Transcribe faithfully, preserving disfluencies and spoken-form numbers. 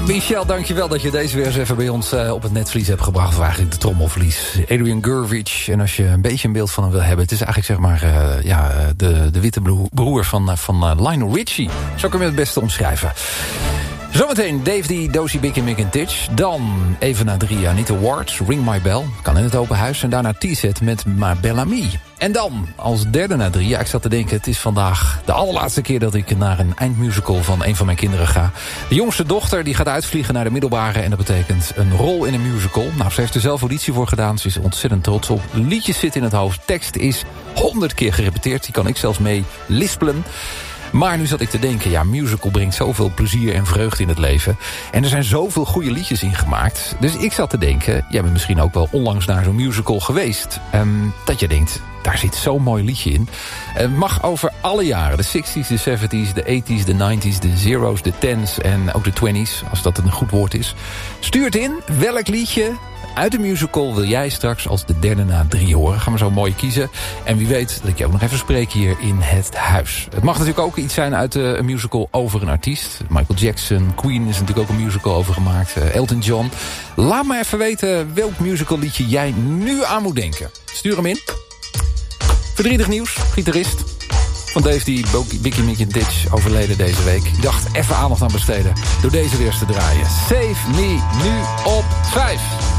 Michel, dankjewel dat je deze weer eens even bij ons uh, op het netvlies hebt gebracht. Of eigenlijk de trommelvlies. Adrian Gurvich. En als je een beetje een beeld van hem wil hebben. Het is eigenlijk zeg maar uh, ja, de, de witte broer van, uh, van uh, Lionel Richie. Zo kan je het beste omschrijven. Zometeen Dave D, Dozy, Big en Mick en Titch. Dan even na drie Anita Ward, Ring My Bell. Kan in het open huis. En daarna T-set met Ma Bellamy. En dan, als derde na drie, ja, ik zat te denken... het is vandaag de allerlaatste keer dat ik naar een eindmusical van een van mijn kinderen ga. De jongste dochter die gaat uitvliegen naar de middelbare... en dat betekent een rol in een musical. Nou, ze heeft er zelf auditie voor gedaan. Ze is er ontzettend trots op. Liedjes zitten in het hoofd. Tekst is honderd keer gerepeteerd. Die kan ik zelfs mee lispelen. Maar nu zat ik te denken, ja, musical brengt zoveel plezier en vreugde in het leven. En er zijn zoveel goede liedjes in gemaakt. Dus ik zat te denken, jij bent misschien ook wel onlangs naar zo'n musical geweest. Um, dat je denkt, daar zit zo'n mooi liedje in. Het mag over alle jaren, de zestig's, de zeventig's, de tachtig's, de negentig's, de zero's, de tens en ook de twintig's, als dat een goed woord is. Stuurt in welk liedje uit de musical wil jij straks als de derde na drie horen. Gaan we zo mooi kiezen. En wie weet dat ik je ook nog even spreek hier in het huis. Het mag natuurlijk ook iets zijn uit uh, een musical over een artiest. Michael Jackson, Queen is natuurlijk ook een musical over gemaakt. Uh, Elton John. Laat me even weten welk musical liedje jij nu aan moet denken. Stuur hem in. Verdrietig nieuws, gitarist van Dave D, Biggie, Mick en Titch, overleden deze week. Ik dacht even aandacht aan besteden door deze weer eens te draaien. Save Me nu op vijf.